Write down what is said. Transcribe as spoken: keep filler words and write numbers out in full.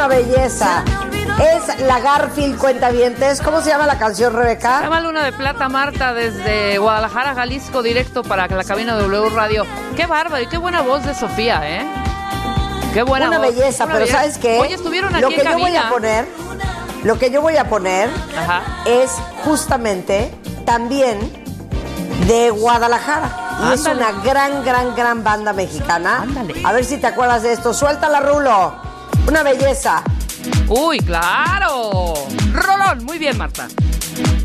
una belleza. Es la Garfield Cuentavientes. ¿Cómo se llama la canción, Rebeca? Se llama Luna de Plata, Marta, desde Guadalajara, Jalisco, directo para la cabina de W Radio. Qué bárbaro y qué buena voz de Sofía, ¿eh? Qué buena una voz. Belleza, una pero belleza. ¿sabes qué? Oye, estuvieron aquí lo que en yo cabina. voy a poner, lo que yo voy a poner Ajá. es justamente también de Guadalajara. Y Ándale. es una gran, gran, gran banda mexicana. Ándale. A ver si te acuerdas de esto. Suéltala, Rulo. Una belleza. Uy, claro. Rolón. Muy bien, Marta.